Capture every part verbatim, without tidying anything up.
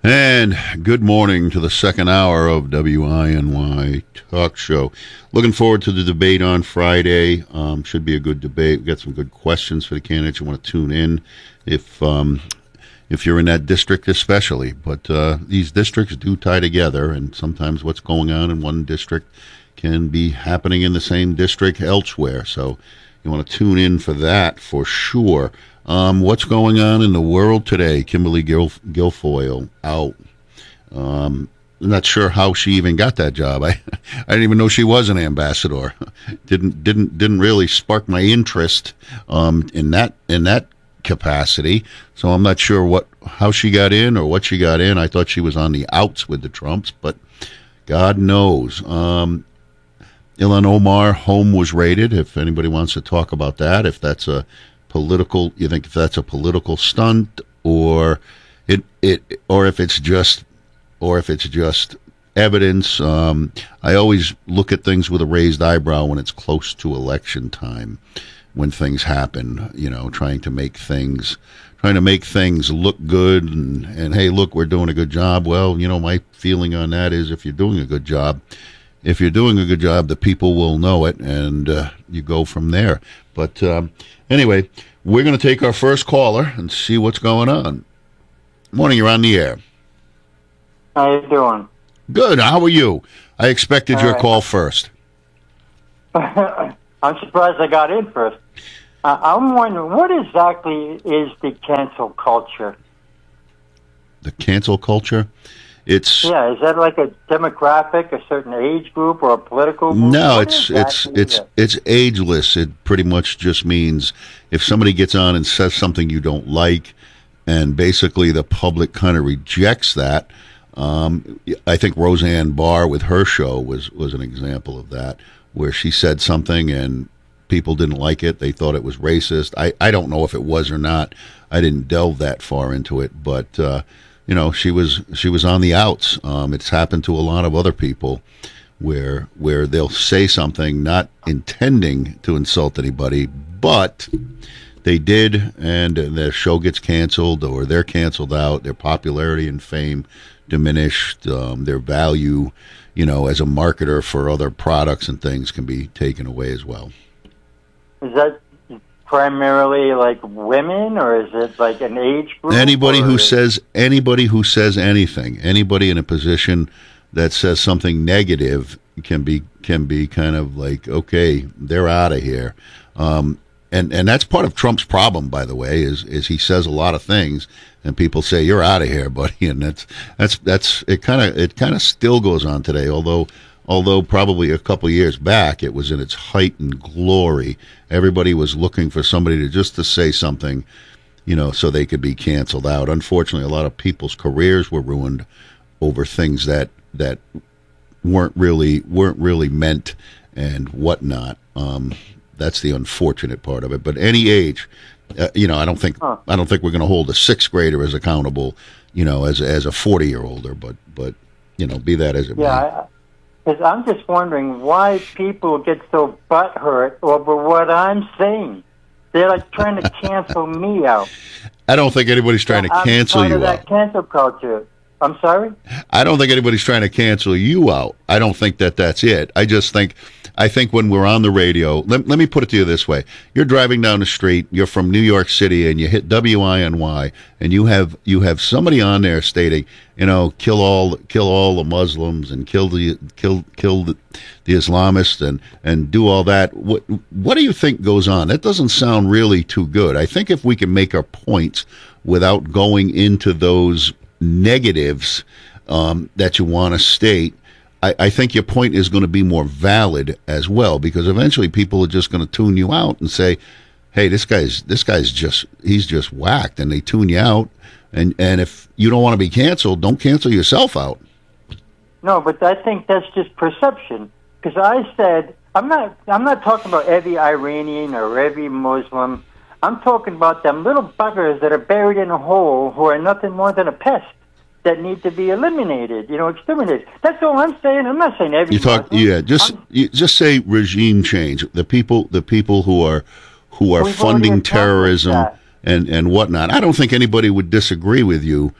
And good morning to the second hour of W I N Y Talk Show. Looking forward to the debate on Friday. Um, should be a good debate. We've got some good questions for the candidates. You want to tune in if um, if you're in that district especially. But uh, these districts do tie together, and sometimes what's going on in one district can be happening in the same district elsewhere. So you want to tune in for that for sure. Um, what's going on in the world today? Kimberly Guilf- Guilfoyle out. Um, I'm not sure how she even got that job. I, I didn't even know she was an ambassador. didn't didn't didn't really spark my interest um, in that in that capacity. So I'm not sure what how she got in or what she got in. I thought she was on the outs with the Trumps, but God knows. Um, Ilhan Omar home was raided. If anybody wants to talk about that, if that's a political, you think if that's a political stunt, or it it, or if it's just, or if it's just evidence. Um, I always look at things with a raised eyebrow when it's close to election time, when things happen. You know, trying to make things, trying to make things look good, and and hey, look, we're doing a good job. Well, you know, my feeling on that is, if you're doing a good job, if you're doing a good job, the people will know it, and uh, you go from there. But um, anyway, we're going to take our first caller and see what's going on. Morning, you're on the air. How you doing? Good. How are you? I expected All your right. call first. I'm surprised I got in first. Uh, I'm wondering, what exactly is the cancel culture? The cancel culture? It's Yeah, is that like a demographic, a certain age group, or a political group? no, What it's it's exactly is it's it? it's ageless. It pretty much just means if somebody gets on and says something you don't like, and basically the public kind of rejects that. Um, I think Roseanne Barr with her show was was an example of that, where she said something and people didn't like it. They thought it was racist. I, I don't know if it was or not. I didn't delve that far into it, but uh, you know, she was she was on the outs. Um, it's happened to a lot of other people where where they'll say something not intending to insult anybody, but they did, and their show gets canceled, or they're canceled out. Their popularity and fame diminished. Um, their value, you know, as a marketer for other products and things, can be taken away as well. Is that primarily like women, or is it like an age group? Anybody or who is- says anybody who says anything, anybody in a position that says something negative can be can be kind of like, okay, they're out of here. Um, and and that's part of Trump's problem, by the way, is is he says a lot of things, and people say you're out of here, buddy. And that's that's that's it. Kind of it kind of still goes on today, although. Although probably a couple of years back, it was in its height and glory. Everybody was looking for somebody to just to say something, you know, so they could be canceled out. Unfortunately, a lot of people's careers were ruined over things that that weren't really weren't really meant and whatnot. Um, that's the unfortunate part of it. But any age, uh, you know, I don't think Huh. I don't think we're going to hold a sixth grader as accountable, you know, as as a forty year older. But but you know, be that as it may. Yeah, I, Because I'm just wondering why people get so butthurt over what I'm saying. They're like trying to cancel me out. I don't think anybody's trying to I'm cancel part of you that out. cancel culture. I'm sorry? I don't think anybody's trying to cancel you out. I don't think that that's it. I just think, I think when we're on the radio, let, let me put it to you this way. You're driving down the street, you're from New York City, and you hit W I N Y, and you have, you have somebody on there stating, you know, kill all, kill all the Muslims and kill the, kill, kill the, the Islamists and, and do all that. What, what do you think goes on? That doesn't sound really too good. I think if we can make our points without going into those negatives um, that you want to state, I, I think your point is going to be more valid as well, because eventually people are just going to tune you out and say, hey, this guy's this guy's just he's just whacked, and they tune you out. And and if you don't want to be canceled, don't cancel yourself out. No, but I think that's just perception. Because I said, I'm not I'm not talking about every Iranian or every Muslim. I'm talking about them little buggers that are buried in a hole who are nothing more than a pest that need to be eliminated, you know, exterminated. That's all I'm saying. I'm not saying every You talk, Muslim. yeah. Just I'm- you, just say regime change. The people, the people who are who are We've already funding accomplished terrorism that. and and whatnot. I don't think anybody would disagree with you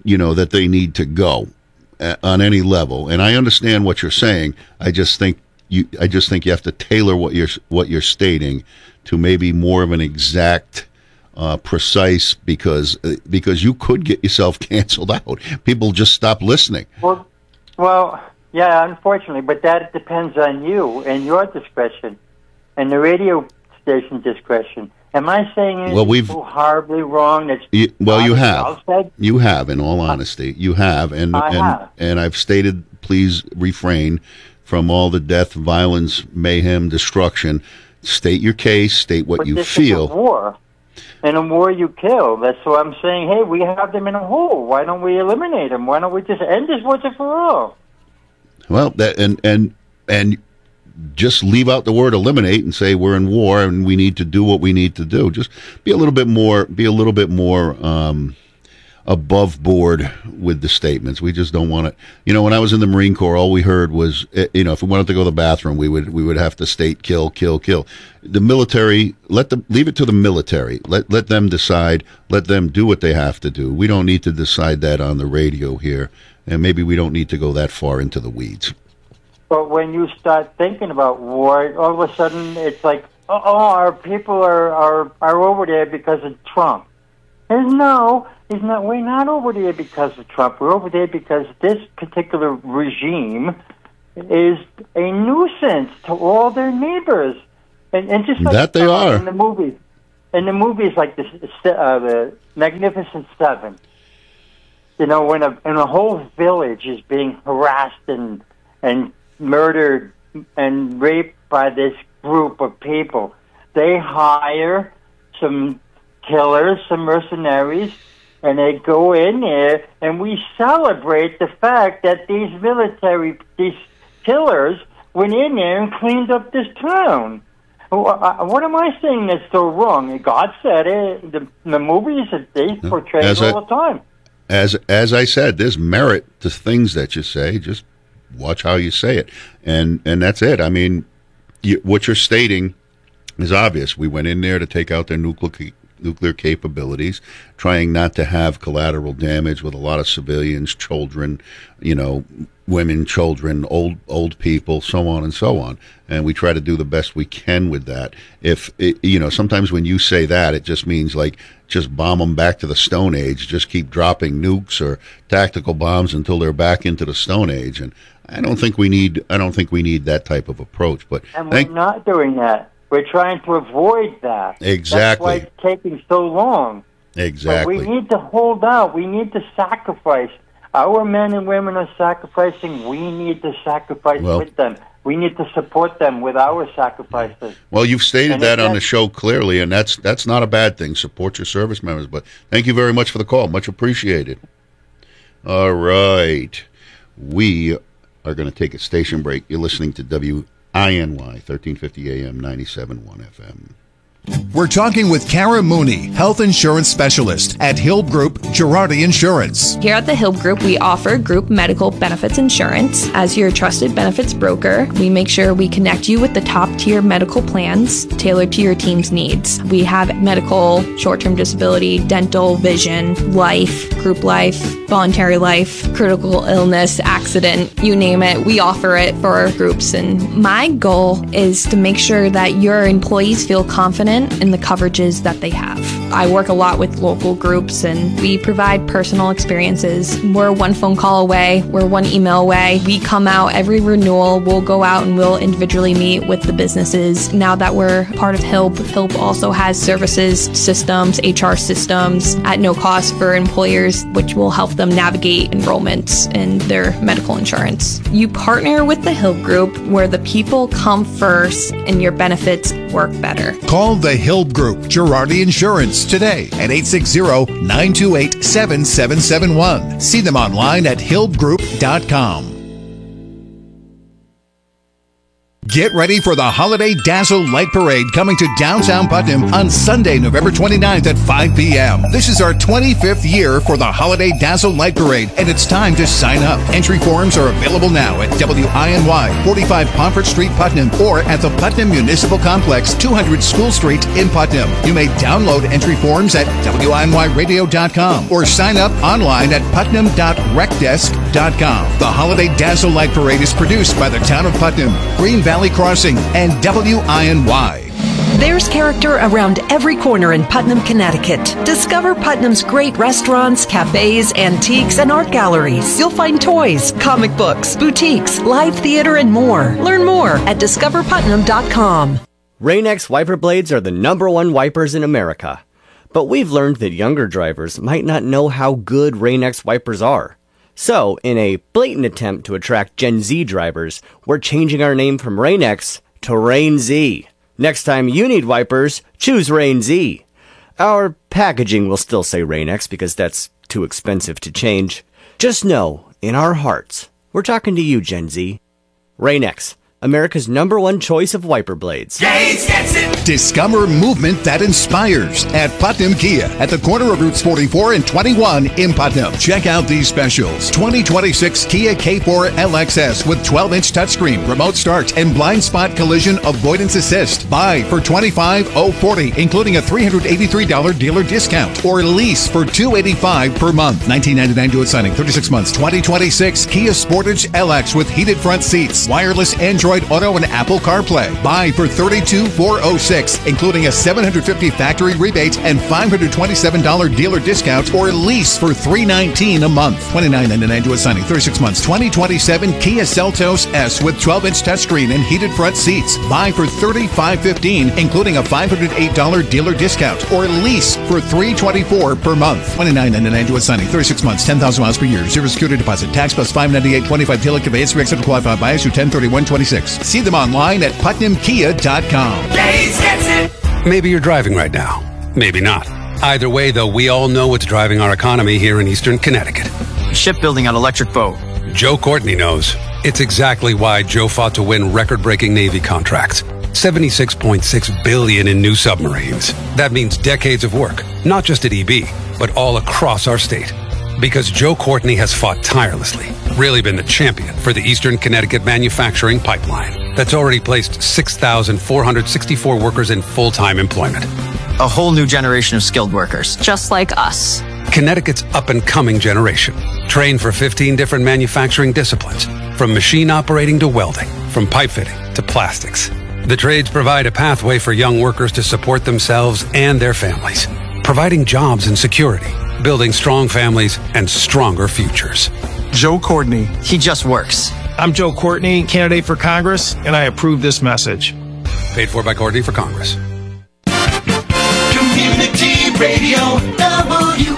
you know, that they need to go uh, on any level. And I understand what you're saying. I just think you, I just think you have to tailor what you're what you're stating to maybe more of an exact, uh, precise, because uh, because you could get yourself canceled out. People just stop listening. Well, well, yeah, unfortunately, but that depends on you and your discretion, and the radio station discretion. Am I saying anything well, we've, so horribly wrong? That's you, well, you have. outside? You have, in all honesty. You have. And, I and, have. and I've stated, please refrain from all the death, violence, mayhem, destruction. State your case. State what but you this feel. Is a war. In a war, you kill. That's what I'm saying. Hey, we have them in a hole. Why don't we eliminate them? Why don't we just end this once and for all? Well, that and and and just leave out the word eliminate and say we're in war and we need to do what we need to do. Just be a little bit more, be a little bit more um, above board with the statements. We just don't want it. You know, when I was in the Marine Corps, all we heard was, you know, if we wanted to go to the bathroom, we would we would have to state kill, kill, kill. The military, let them leave it to the military. Let let them decide. Let them do what they have to do. We don't need to decide that on the radio here, and maybe we don't need to go that far into the weeds. But when you start thinking about war, all of a sudden it's like, oh, our people are, are, are over there because of Trump. And no, he's not. We're not over there because of Trump. We're over there because this particular regime is a nuisance to all their neighbors. And, and just like that they are in the movies, in the movies like this, uh, the Magnificent Seven. You know, when a when a whole village is being harassed and and murdered and raped by this group of people, they hire some killers, some mercenaries, and they go in there, and we celebrate the fact that these military, these killers went in there and cleaned up this town. What am I saying that's so wrong? God said it. The, the movies, they portray it all I, the time. As as I said, there's merit to things that you say. Just watch how you say it, and and that's it. I mean, you, what you're stating is obvious. We went in there to take out their nuclear nuclear capabilities, trying not to have collateral damage with a lot of civilians, children, you know, women, children, old old people, so on and so on. And we try to do the best we can with that. If it, you know, sometimes when you say that, it just means like just bomb them back to the Stone Age. Just keep dropping nukes or tactical bombs until they're back into the Stone Age. And I don't think we need. I don't think we need that type of approach. But and thank, we're not doing that. We're trying to avoid that. Exactly. That's why it's taking so long. Exactly. But we need to hold out. We need to sacrifice. Our men and women are sacrificing. We need to sacrifice well, with them. We need to support them with our sacrifices. Well, you've stated and that on that, the show clearly, and that's that's not a bad thing. Support your service members. But thank you very much for the call. Much appreciated. All right. We are going to take a station break. You're listening to W I N Y, thirteen fifty A M, ninety-seven point one F M. We're talking with Kara Mooney, health insurance specialist at Hilb Group Girardi Insurance. Here at the Hilb Group, we offer group medical benefits insurance. As your trusted benefits broker, we make sure we connect you with the top-tier medical plans tailored to your team's needs. We have medical, short-term disability, dental, vision, life, group life, voluntary life, critical illness, accident, you name it. We offer it for our groups. And my goal is to make sure that your employees feel confident in the coverages that they have. I work a lot with local groups and we provide personal experiences. We're one phone call away. We're one email away. We come out every renewal. We'll go out and we'll individually meet with the businesses. Now that we're part of Hilb, Hilb also has services, systems, H R systems at no cost for employers, which will help them navigate enrollments in their medical insurance. You partner with the Hilb Group where the people come first and your benefits work better. Call the Hilb Group Girardi Insurance today at eight six zero, nine two eight, seven seven seven one. See them online at hilb group dot com. Get ready for the Holiday Dazzle Light Parade coming to downtown Putnam on Sunday, November twenty-ninth at five p.m. This is our twenty-fifth year for the Holiday Dazzle Light Parade, and it's time to sign up. Entry forms are available now at W I N Y, forty-five Pomfret Street, Putnam, or at the Putnam Municipal Complex, two hundred School Street in Putnam. You may download entry forms at W I N Y radio dot com or sign up online at putnam dot rec desk dot com. The Holiday Dazzle Light Parade is produced by the Town of Putnam, Green Valley Crossing, and W I N Y. There's character around every corner in Putnam, Connecticut. Discover Putnam's great restaurants, cafes, antiques, and art galleries. You'll find toys, comic books, boutiques, live theater, and more. Learn more at discover putnam dot com. Rain-X wiper blades are the number one wipers in America. But we've learned that younger drivers might not know how good Rain-X wipers are. So, in a blatant attempt to attract Gen Z drivers, we're changing our name from Rain-X to Rain-Z. Next time you need wipers, choose Rain-Z. Our packaging will still say Rain-X because that's too expensive to change. Just know, in our hearts, we're talking to you, Gen Z. Rain-X, America's number one choice of wiper blades. Gates gets it! Discover movement that inspires at Putnam Kia at the corner of Routes forty-four and twenty-one in Putnam. Check out these specials. twenty twenty-six Kia K four L X S with twelve inch touchscreen, remote start, and blind spot collision avoidance assist. Buy for twenty-five thousand forty dollars, including a three hundred eighty-three dollars dealer discount, or lease for two hundred eighty-five dollars per month. nineteen ninety-nine due at signing, thirty-six months. twenty twenty-six Kia Sportage L X with heated front seats, wireless Android Auto, and Apple CarPlay. Buy for thirty-two thousand four hundred six dollars, including a seven hundred fifty dollars factory rebate and five hundred twenty-seven dollars dealer discount, or lease for three hundred nineteen dollars a month. twenty-nine ninety-nine due at signing, thirty-six months. twenty twenty-seven Kia Seltos S with twelve inch touchscreen and heated front seats. Buy for thirty-five fifteen, including a five hundred eight dollars dealer discount, or lease for three hundred twenty-four dollars per month. twenty-nine ninety-nine due at signing, thirty-six months, ten thousand miles per year, zero security deposit, tax plus five hundred ninety-eight dollars twenty-five dealer conveyance fee, accepted qualified buyers through ten thirty-one twenty-six. See them online at putnam kia dot com. Maybe you're driving right now. Maybe not. Either way, though, we all know what's driving our economy here in Eastern Connecticut. Shipbuilding on electric boat. Joe Courtney knows. It's exactly why Joe fought to win record-breaking Navy contracts. seventy-six point six billion dollars in new submarines. That means decades of work, not just at E B, but all across our state. Because Joe Courtney has fought tirelessly, really been the champion for the Eastern Connecticut manufacturing pipeline that's already placed six thousand four hundred sixty-four workers in full-time employment. A whole new generation of skilled workers. Just like us. Connecticut's up-and-coming generation, trained for fifteen different manufacturing disciplines, from machine operating to welding, from pipe fitting to plastics. The trades provide a pathway for young workers to support themselves and their families, providing jobs and security, building strong families and stronger futures. Joe Courtney. He just works. I'm Joe Courtney, candidate for Congress, and I approve this message. Paid for by Courtney for Congress. Community Radio, W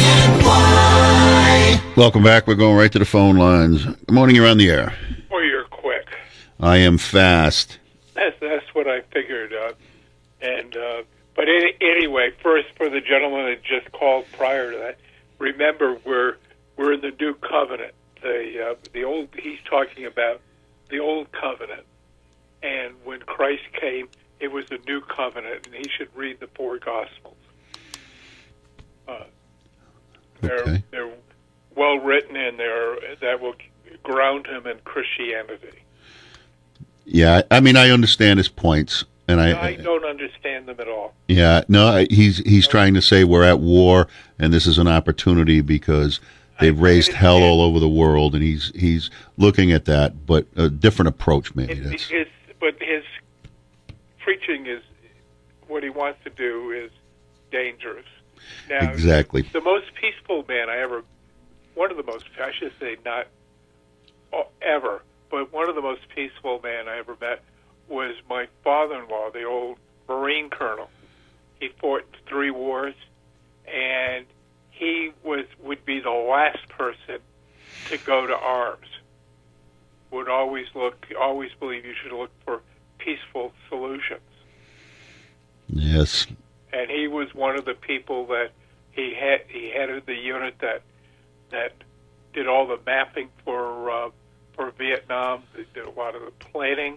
I N Y. Welcome back. We're going right to the phone lines. Good morning. You're on the air. Or you're quick. I am fast. That's that's what I figured. Uh, and uh, but any, anyway, first for the gentleman that just called prior to that, remember we're we're in the new covenant. The uh, the old he's talking about the old covenant, and when Christ came, it was a new covenant, and he should read the four Gospels. Uh, they're okay. they're well written, and they're that will ground him in Christianity. Yeah, I mean, I understand his points, and I I don't understand them at all. Yeah, no, he's he's trying to say we're at war, and this is an opportunity because they've raised hell all over the world, and he's he's looking at that, but a different approach maybe. It, That's, his, but his preaching is what he wants to do is dangerous. Now, exactly. The most peaceful man I ever, one of the most, I should say not ever, but one of the most peaceful men I ever met was my father-in-law, the old Marine colonel. He fought in three wars, and he was would be the last person to go to arms. Would always look, always believe you should look for peaceful solutions. Yes. And he was one of the people that he had. He headed the unit that that did all the mapping for uh, for Vietnam. They did a lot of the planning,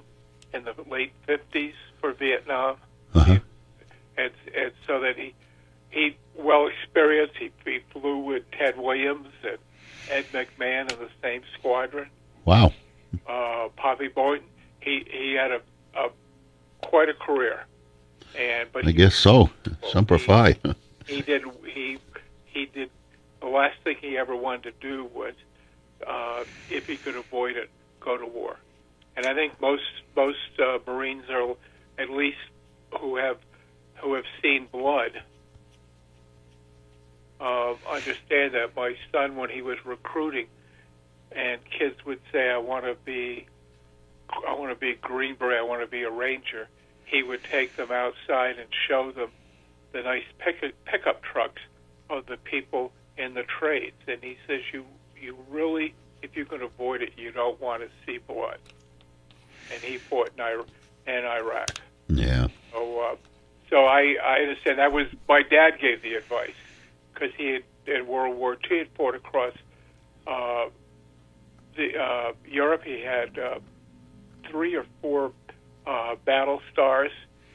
in the late fifties for Vietnam. Uh-huh. And, and so that he, he well experienced. He, he flew with Ted Williams and Ed McMahon in the same squadron. Wow. Uh, Poppy Boynton. He he had a, a quite a career. And but I he, guess so. Semper Fi. He did. He he did. The last thing he ever wanted to do was, uh, if he could avoid it, go to war. And I think most most uh, Marines are, at least who have who have seen blood, uh, understand that. My son, when he was recruiting, and kids would say, "I want to be, I want to be a Green Beret, I want to be a Ranger," he would take them outside and show them the nice pick, pickup trucks of the people in the trades. And he says, you you really, if you can avoid it, you don't want to see blood. And he fought in, Ir- in Iraq. Yeah. So, uh, so I, I understand. That was, my dad gave the advice, because he had, in World War Two, he had fought across uh, the uh, Europe. He had uh, three or four uh, battle stars.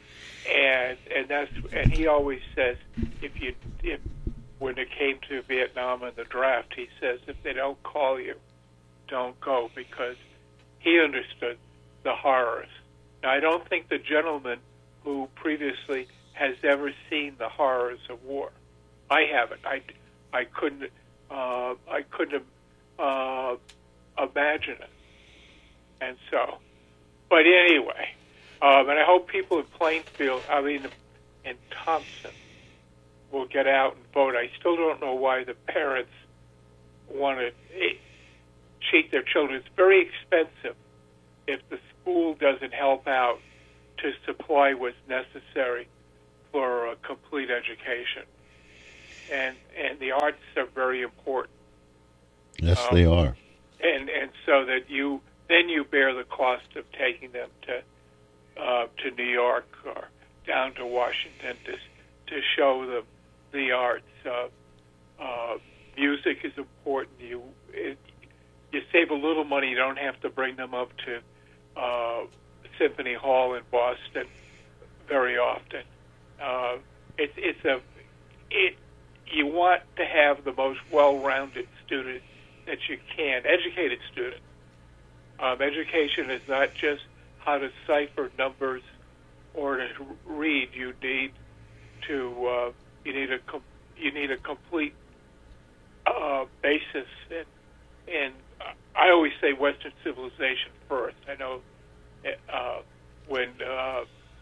And and that's and he always says, if you if when it came to Vietnam and the draft, he says, if they don't call you, don't go, because he understood the horrors. Now, I don't think the gentleman who previously has ever seen the horrors of war. I haven't. I, I couldn't. Uh, I couldn't uh, imagine it. And so, but anyway. Um, and I hope people in Plainfield, I mean, in Thompson, will get out and vote. I still don't know why the parents want to cheat their children. It's very expensive if the school doesn't help out to supply what's necessary for a complete education. And and the arts are very important. Yes, um, they are. And and so that you then you bear the cost of taking them to. Uh, to New York or down to Washington to to show them the arts. Uh, uh, music is important. You it, you save a little money. You don't have to bring them up to uh, Symphony Hall in Boston very often. Uh, it's it's a it. You want to have the most well-rounded student that you can, educated student. Um, education is not just how to cipher numbers or to read. You need to uh, you need a com- you need a complete uh, basis. And, and I always say Western civilization first. I know uh, when uh,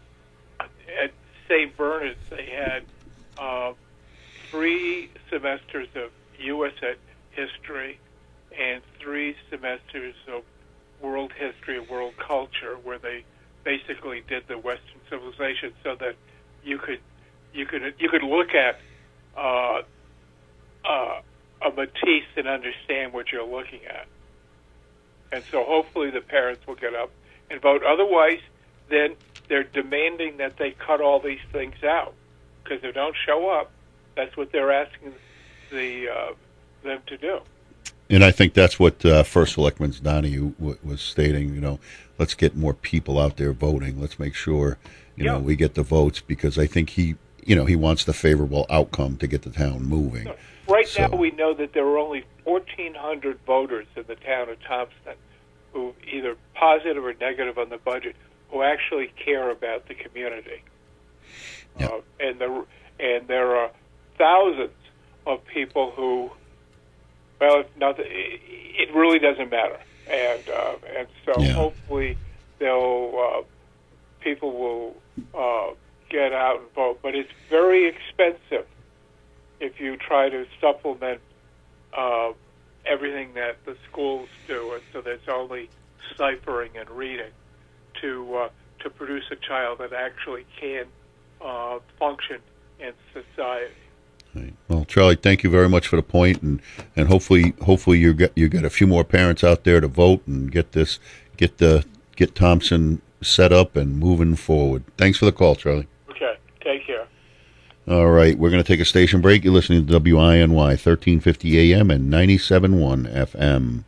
at Saint Bernard's they had uh, three semesters of U S history and three semesters of world history and world culture, where they basically did the Western civilization, so that you could you could you could look at uh, uh, a Matisse and understand what you're looking at. And so hopefully the parents will get up and vote. Otherwise, then they're demanding that they cut all these things out, because if they don't show up, that's what they're asking the uh, them to do. And I think that's what uh, First Selectman Donahue w- was stating. You know, let's get more people out there voting. Let's make sure, you yeah. know, we get the votes, because I think he, you know, he wants the favorable outcome to get the town moving. Right so. now, we know that there are only fourteen hundred voters in the town of Thompson who either positive or negative on the budget, who actually care about the community. Yeah. Uh, and the and there are thousands of people who. Well, if nothing, it really doesn't matter, and uh, and so yeah. hopefully they'll uh, people will uh, get out and vote. But it's very expensive if you try to supplement uh, everything that the schools do, and so there's only ciphering and reading to uh, to produce a child that actually can uh, function in society. Right. Well, Charlie, thank you very much for the point, and, and hopefully, hopefully you get you get a few more parents out there to vote and get this get the get Thompson set up and moving forward. Thanks for the call, Charlie. Okay, take care. All right, we're going to take a station break. You're listening to W I N Y thirteen fifty A M and ninety-seven point one F M.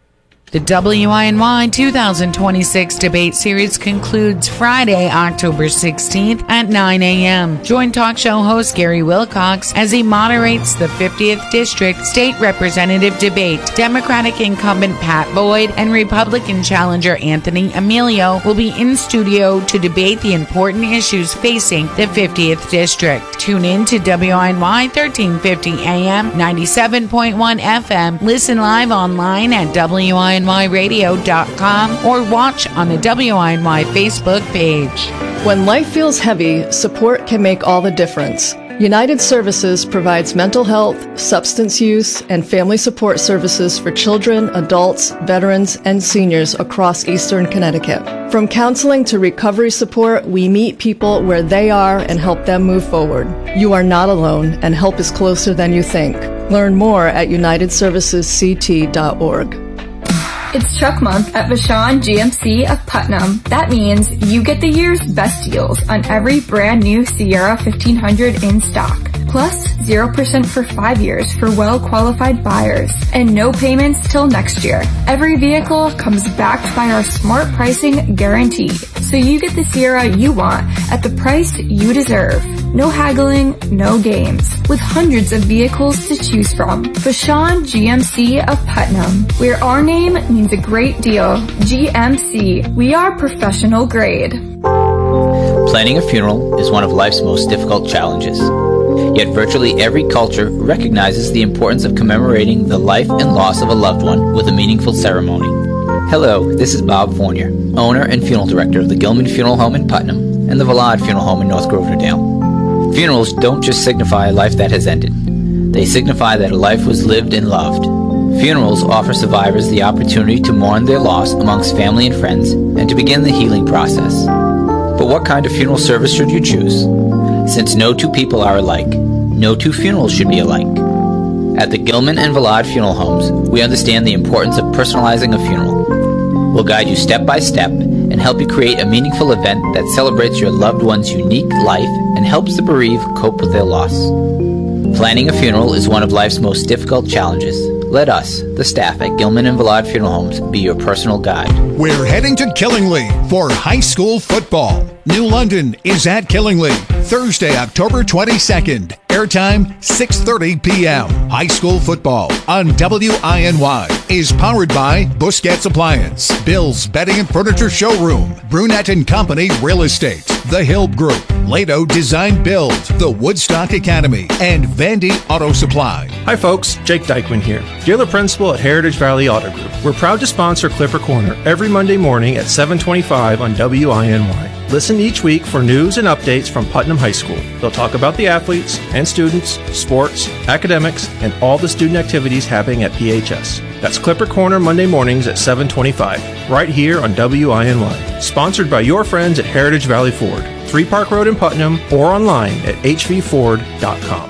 The W I N Y two thousand twenty-six debate series concludes Friday, October sixteenth at nine a.m. Join talk show host Gary Wilcox as he moderates the fiftieth District State Representative debate. Democratic incumbent Pat Boyd and Republican challenger Anthony Emilio will be in studio to debate the important issues facing the fiftieth District. Tune in to W I N Y thirteen fifty A M, ninety-seven point one F M. Listen live online at W I N Y radio dot com or watch on the W I N Y Facebook page. When life feels heavy, support can make all the difference. United Services provides mental health, substance use, and family support services for children, adults, veterans, and seniors across Eastern Connecticut. From counseling to recovery support, we meet people where they are and help them move forward. You are not alone, and help is closer than you think. Learn more at united services c t dot org. It's Truck Month at Vashon G M C of Putnam. That means you get the year's best deals on every brand new Sierra fifteen hundred in stock. Plus, zero percent for five years for well-qualified buyers. And no payments till next year. Every vehicle comes backed by our smart pricing guarantee. So you get the Sierra you want at the price you deserve. No haggling, no games. With hundreds of vehicles to choose from. Vashon G M C of Putnam, where our name means a great deal. G M C. We are professional grade. Planning a funeral is one of life's most difficult challenges. Yet virtually every culture recognizes the importance of commemorating the life and loss of a loved one with a meaningful ceremony. Hello, this is Bob Fournier, owner and funeral director of the Gilman Funeral Home in Putnam and the Vallard Funeral Home in North Grosvenor. Funerals don't just signify a life that has ended. They signify that a life was lived and loved. Funerals offer survivors the opportunity to mourn their loss amongst family and friends and to begin the healing process. But what kind of funeral service should you choose? Since no two people are alike, no two funerals should be alike. At the Gilman and Vallard Funeral Homes, we understand the importance of personalizing a funeral. We'll guide you step by step and help you create a meaningful event that celebrates your loved one's unique life and helps the bereaved cope with their loss. Planning a funeral is one of life's most difficult challenges. Let us, the staff at Gilman and Vallard Funeral Homes, be your personal guide. We're heading to Killingly for high school football. New London is at Killingly, Thursday, October twenty-second. Airtime, six thirty p.m. High school football on W I N Y is powered by Busquets Appliance, Bill's Bedding and Furniture Showroom, Brunette and Company Real Estate, The Hill Group, Lato Design Build, the Woodstock Academy, and Vandy Auto Supply. Hi folks, Jake Dykeman here, dealer principal at Heritage Valley Auto Group. We're proud to sponsor Clipper Corner every Monday morning at seven twenty-five on W I N Y. Listen each week for news and updates from Putnam High School. They'll talk about the athletes and students, sports, academics, and all the student activities happening at P H S. That's Clipper Corner Monday mornings at seven twenty-five, right here on W I N Y. Sponsored by your friends at Heritage Valley Ford, three Park Road in Putnam, or online at h v ford dot com.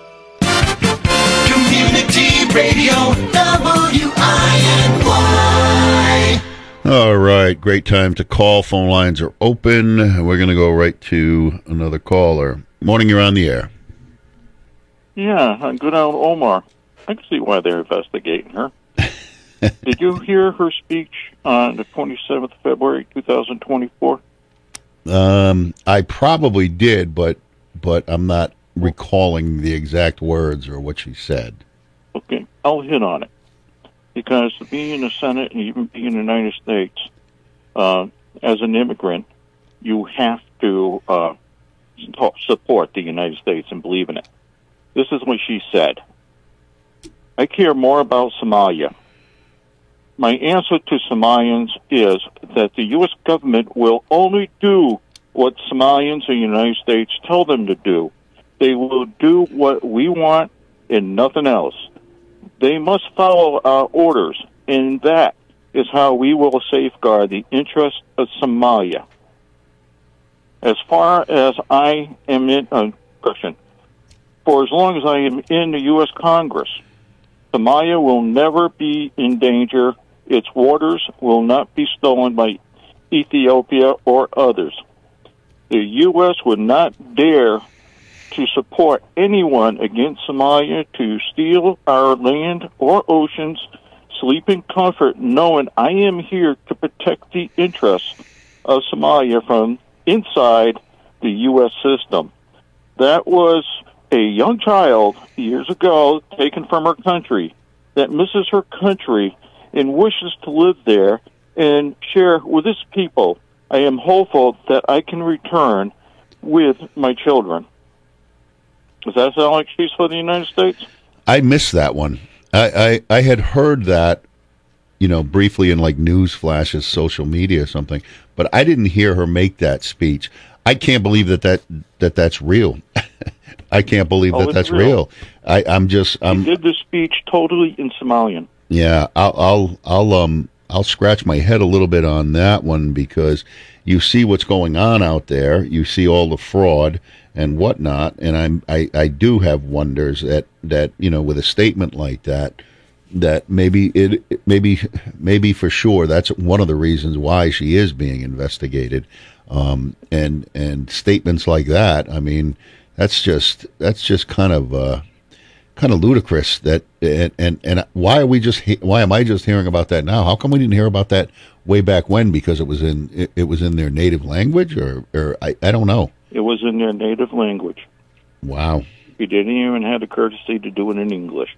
Community Radio, W I N Y. All right, great time to call. Phone lines are open. We're going to go right to another caller. Morning, you're on the air. Yeah, good old Omar. I can see why they're investigating her. Did you hear her speech on the twenty-seventh of February, two thousand twenty-four? Um, I probably did, but but I'm not recalling the exact words or what she said. Okay, I'll hit on it. Because being in the Senate and even being in the United States, uh, as an immigrant, you have to uh, support the United States and believe in it. This is what she said. I care more about Somalia. My answer to Somalians is that the U S government will only do what Somalians in the United States tell them to do. They will do what we want and nothing else. They must follow our orders, and that is how we will safeguard the interests of Somalia. As far as I am in, uh, question, for as long as I am in the U S Congress, Somalia will never be in danger. Its waters will not be stolen by Ethiopia or others. The U S would not dare to support anyone against Somalia to steal our land or oceans, sleep in comfort knowing I am here to protect the interests of Somalia from inside the U S system. That was a young child years ago taken from her country that misses her country and wishes to live there and share with its people. I am hopeful that I can return with my children. Does that sound like she's for the United States? I missed that one. I, I, I had heard that, you know, briefly in like news flashes, social media or something, but I didn't hear her make that speech. I can't believe that, that, that that's real. I can't believe Oh, that it's that's real. real. I, I'm just, She I'm, did the speech totally in Somalian. yeah, I'll, I'll, I'll, um, I'll scratch my head a little bit on that one because you see what's going on out there. You see all the fraud and whatnot, and I'm, I, I do have wonders that, that you know, with a statement like that, that maybe it, maybe, maybe for sure that's one of the reasons why she is being investigated. Um, and and statements like that, I mean, that's just that's just kind of uh, kind of ludicrous. That and, and and why are we just he- why am I just hearing about that now? How come we didn't hear about that way back when? Because it was in it, it was in their native language, or or I, I don't know. It was in their native language. Wow. He didn't even have the courtesy to do it in English.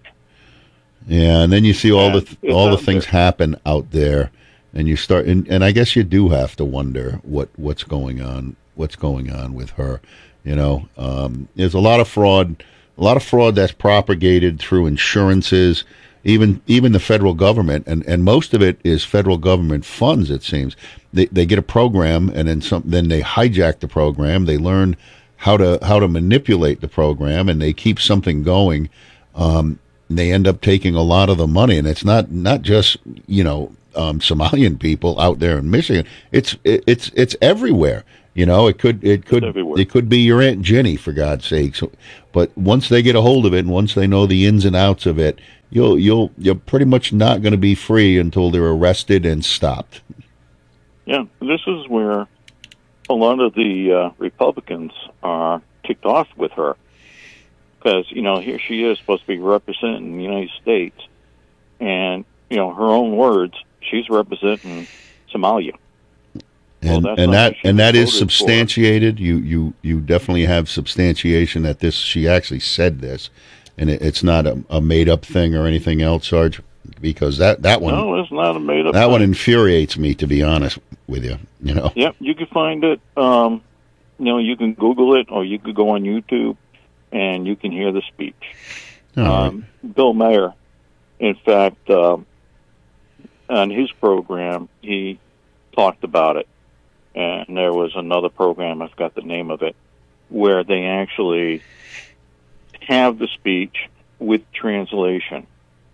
Yeah, and then you see all And the it's all the out things happen out there, and you start, and, and I guess you do have to wonder what what's going on, what's going on with her. You know, um, there's a lot of fraud, a lot of fraud that's propagated through insurances, even even the federal government, and, and most of it is federal government funds. It seems they they get a program, and then some, then they hijack the program. They learn how to how to manipulate the program, and they keep something going. Um, they end up taking a lot of the money, and it's not not just you know um, Somalian people out there in Michigan. It's it, it's it's everywhere. You know, it could it could it could be your Aunt Jenny, for God's sake. So, but once they get a hold of it, and once they know the ins and outs of it, you'll you'll you're pretty much not going to be free until they're arrested and stopped. Yeah, this is where a lot of the uh, Republicans are ticked off with her. Because, you know, here she is supposed to be representing the United States. And, you know, her own words, she's representing Somalia. And Well, that's and not that what she and that is voted for. substantiated. You you you definitely have substantiation that this she actually said this, and it, it's not a, a made up thing or anything else, Sarge. Because that that one No, it's not a made-up that thing. one infuriates me, to be honest with you. You know. Yep, you can find it. Um, you know, you can Google it, or you could go on YouTube, and you can hear the speech. All right. Um, Bill Mayer, in fact, um, on his program, he talked about it. And there was another program, I forgot the name of it, where they actually have the speech with translation.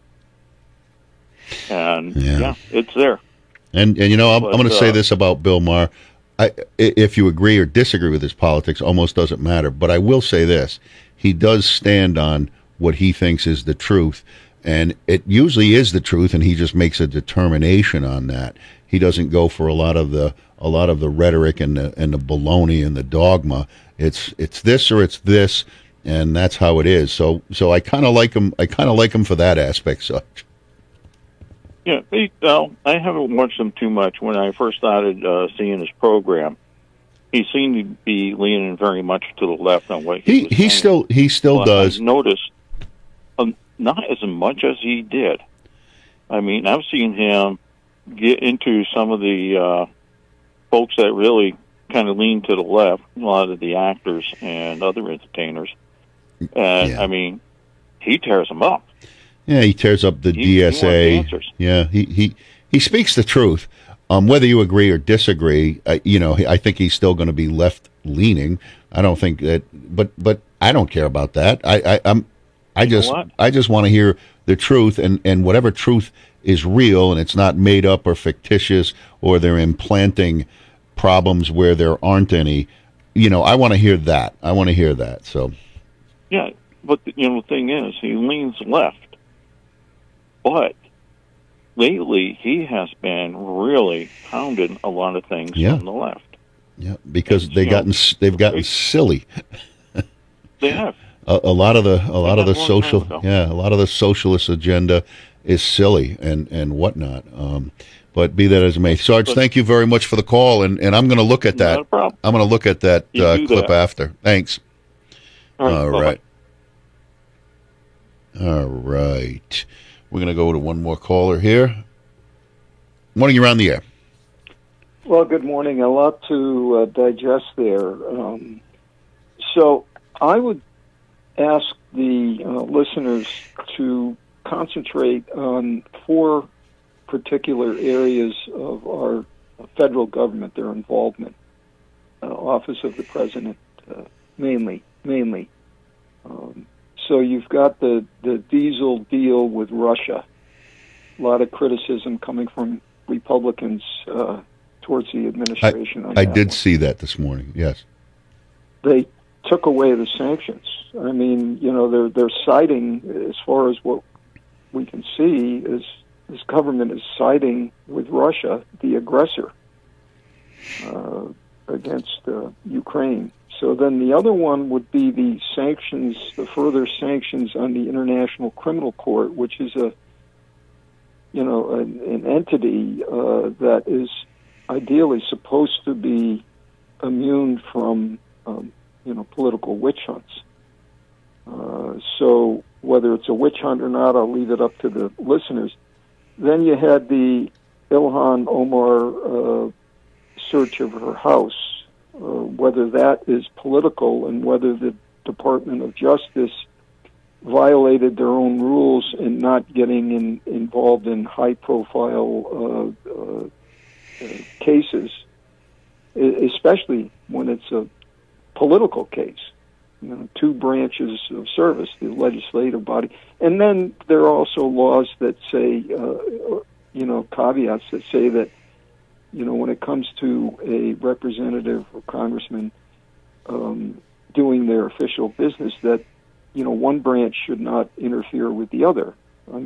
And, Yeah. yeah, it's there. And and you know, I'm, But, I'm going to say uh, this about Bill Maher. I, i- if you agree or disagree with his politics, almost doesn't matter. But I will say this: he does stand on what he thinks is the truth, and it usually is the truth. And he just makes a determination on that. He doesn't go for a lot of the a lot of the rhetoric and the and the baloney and the dogma. It's it's this or it's this, and that's how it is. So so I kind of like him. I kind of like him for that aspect. So. Yeah, he, uh, I haven't watched him too much. When I first started uh, seeing his program, he seemed to be leaning very much to the left on what he, He was he saying. still he still But does. I've noticed um, not as much as he did. I mean, I've seen him get into some of the uh, folks that really kind of lean to the left, a lot of the actors and other entertainers. And, I mean, he tears them up. Yeah, he tears up the He- D S A. he wants answers. Yeah, he, he he speaks the truth. Um, whether you agree or disagree, uh, you know, I think he's still going to be left leaning. I don't think that, but but I don't care about that. I, I I'm I You know just what? I just want to hear the truth, and and whatever truth is real, and it's not made up or fictitious, or they're implanting problems where there aren't any. You know, I want to hear that. I want to hear that. So. Yeah, but you know the thing is, he leans left. But lately, he has been really pounding a lot of things Yeah. on the left. Yeah, because they you gotten know, s they've gotten silly. They have. A, a lot of the a lot of the a long time social ago. yeah a lot of the socialist agenda is silly and, and whatnot. Um, but be that as it may. Sarge, thank you very much for the call, and, and I'm going to look at that. Not a problem. I'm going to look at that You uh, do clip that. after. Thanks. All right, All bye-bye. right. All right. We're going to go to one more caller here. Morning, you're on the air. Well, good morning. A lot to uh, digest there. Um, so I would ask the uh, listeners to concentrate on four particular areas of our federal government, their involvement. Uh, Office of the President, uh, mainly, mainly. Um, so you've got the, the diesel deal with Russia. A lot of criticism coming from Republicans uh, towards the administration. I, on I that did one. see that this morning, yes. They took away the sanctions. I mean, you know, they're they're siding, as far as what we can see, is this government is siding with Russia, the aggressor, uh, against uh, Ukraine. So then the other one would be the sanctions, the further sanctions on the International Criminal Court, which is a, you know, an, an entity uh, that is ideally supposed to be immune from, um, you know, political witch hunts. Uh, so whether it's a witch hunt or not, I'll leave it up to the listeners. Then you had the Ilhan Omar uh, search of her house, uh, whether that is political and whether the Department of Justice violated their own rules in not getting in, involved in high-profile uh, uh, uh, cases, especially when it's a political case. You know, two branches of service, the legislative body. And then there are also laws that say, uh, you know, caveats that say that, you know, when it comes to a representative or congressman um, doing their official business, that, you know, one branch should not interfere with the other.